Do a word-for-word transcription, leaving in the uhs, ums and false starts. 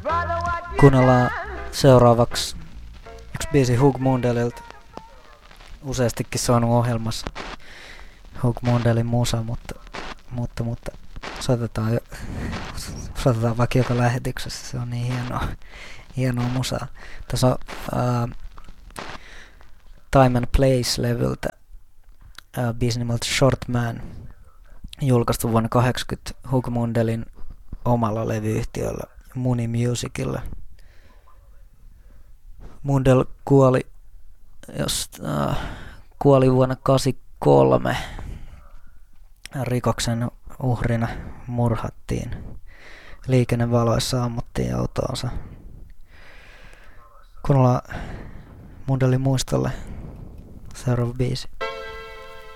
Kuunnellaan seuraavaksi yksi biisi Hugh Mundelilta. Useastikin saanut ohjelmassa Hugh Mundelin musa, mutta, mutta, mutta soitetaan, jo, soitetaan vaikka joka lähetyksessä. Se on niin hienoa, hienoa musaa. Tässä on uh, Time and Place-levyltä uh, biisi nimeltä Short Man, julkaistu vuonna kahdeksankymmentä Hugh Mundelin omalla levyyhtiöllä Muni Musicilla. Mundell kuoli, jos, äh, kuoli vuonna kahdeksankymmentäkolme. Rikoksen uhrina murhattiin. Liikennevaloissa ammuttiin autoonsa. Kun ollaan Mundellin muistolle seuraava biisi.